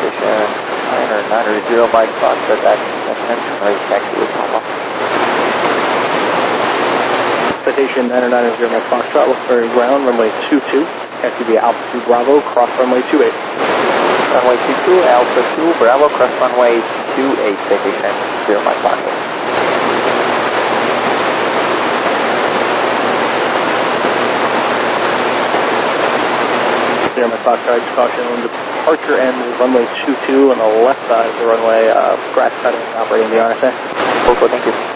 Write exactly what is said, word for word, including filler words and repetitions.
Citation niner niner zero Mike Foxtrot, that's attention rate, taxi with Papa. Citation niner niner zero Mike Foxtrot, Wilkes-Barre ground, runway two two, taxi via Alpha two Bravo, cross runway two eight. Runway two two, Alpha two Bravo, cross runway two eight, citation zero Mike Foxtrot. Zero Mike Foxtrot, caution on departure end runway two two on the left side of the runway, uh, grass cutting operating the R S A. Cool, thank you.